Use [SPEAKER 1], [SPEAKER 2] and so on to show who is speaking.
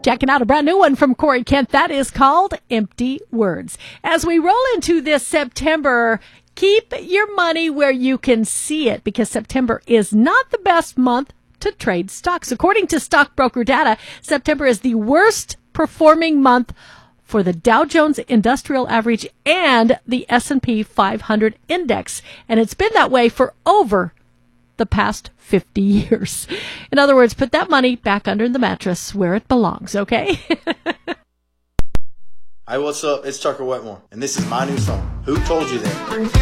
[SPEAKER 1] checking out a brand new one from Corey Kent that is called Empty Words. As we roll into this September, keep your money where you can see it, because September is not the best month to trade stocks. According to stockbroker data, September is the worst performing month for the Dow Jones Industrial Average and the S&P 500 index. And it's been that way for over the past 50 years. In other words, put that money back under the mattress where it belongs, okay?
[SPEAKER 2] Hey, what's up? It's Tucker Wetmore, and this is my new song, Who Told You That?